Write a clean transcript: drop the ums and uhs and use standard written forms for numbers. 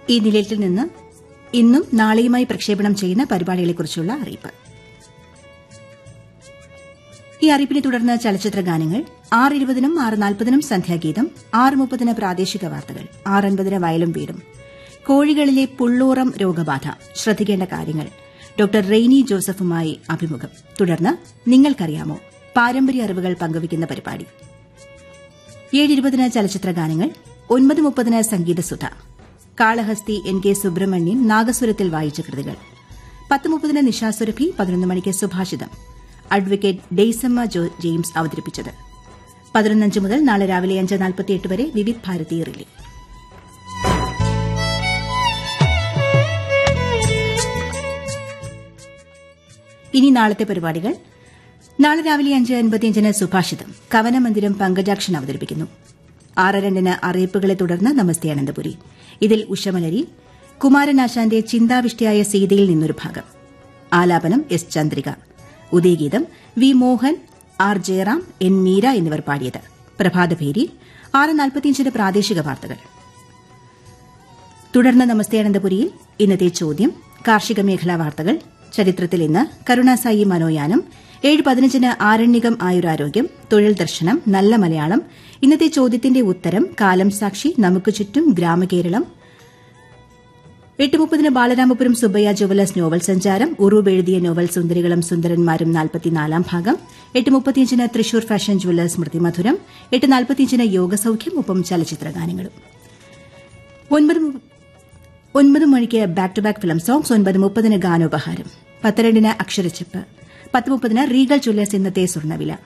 ഈ നിലയത്തിൽ നിന്ന് ഇന്നും നാളെയുമായി പ്രക്ഷേപണം ചെയ്യുന്ന പരിപാടികളെക്കുറിച്ചുള്ള അറിയിപ്പ്. ഈ അറിയിപ്പിനെ തുടർന്ന് ചലച്ചിത്ര ഗാനങ്ങൾ 6:20-നും 6:40-നും സന്ധ്യാഗീതം, 6:30-ന് പ്രാദേശിക വാർത്തകൾ, 6:50-ന് വയലും വീടും, കോഴികളിലെ പുള്ളൂറം രോഗബാധ ശ്രദ്ധിക്കേണ്ട കാര്യങ്ങൾ, ഡോക്ടർ റെയ്നി ജോസഫുമായി അഭിമുഖം, തുടർന്ന് നിങ്ങൾക്കറിയാമോ പാരമ്പര്യ അറിവുകൾ പങ്കുവയ്ക്കുന്ന പരിപാടി. 7:20-ന് ചലച്ചിത്ര ഗാനങ്ങൾ, 9:30-ന് സംഗീതസുധ, കാളഹസ്തി എൻ കെ സുബ്രഹ്മണ്യൻ നാഗസ്വരത്തിൽ വായിച്ച കൃതികൾ, 10:30-ന് നിശാസുരഭി, 11 മണിക്ക് സുഭാഷിതം അഡ്വക്കേറ്റ് ഡെയ്സമ്മ ജെയിംസ് അവതരിപ്പിച്ചത്. 11:05 മുതൽ നാളെ രാവിലെ 5:48 വരെ വിവിധ് ഭാരതി റിലേ. ഇനി നാളത്തെ പരിപാടികൾ. നാളെ രാവിലെ 5:55-ന് സുഭാഷിതം കവനമന്ദിരം പങ്കജാക്ഷൻ അവതരിപ്പിക്കുന്നു. 6:02-ന് അറിയിപ്പുകളെ തുടർന്ന് നമസ്തേ അനന്തപുരി. ഇതിൽ ഉഷമലരി, കുമാരനാശാന്റെ ചിന്താവിഷ്ടിയായ സീതയിൽ നിന്നൊരു ഭാഗം, ആലാപനം S Chandrika, ഉദയഗീതം V Mohan, R Jayaram, N Meera എന്നിവർ പാടിയത്. പ്രഭാതഭേരി. 6:45-ന് പ്രാദേശിക വാർത്തകൾ. തുടർന്ന് നമസ്തേ അനന്തപുരിയിൽ ഇന്നത്തെ ചോദ്യം, കാർഷിക മേഖലാ വാർത്തകൾ, ചരിത്രത്തിൽ ഇന്ന്, കരുണാസായി മനോയാനം, 7:15-ന് ആരണ്യകം ആയുരാരോഗ്യം, തൊഴിൽ ദർശനം, നല്ല മലയാളം, ഇന്നത്തെ ചോദ്യത്തിന്റെ ഉത്തരം, കാലം സാക്ഷി, നമുക്ക് ചുറ്റും, ഗ്രാമകേരളം, 8:30-ന് ബാലരാമപുരം സുബ്ബയ്യ ജുവലേഴ്സ് നോവൽ സഞ്ചാരം, ഉറൂബ് എഴുതിയ നോവൽ സുന്ദരികളും സുന്ദരന്മാരും 44-ാം ഭാഗം, 8:35-ന് തൃശൂർ ഫാഷൻ ജുവലേഴ്സ് സ്മൃതിമധുരം, 8:45-ന് യോഗസൌഖ്യം, ഒപ്പം ചലച്ചിത്ര ഗാനങ്ങളും. 9 മണിക്ക് back to back film songs, 9:30-ന് ഗാനോപഹാരം, 10:02-ന് അക്ഷരച്ചെപ്പ്, 10:30-ന് Regal jewellers ഇന്നത്തെ സ്വർണ്ണവില,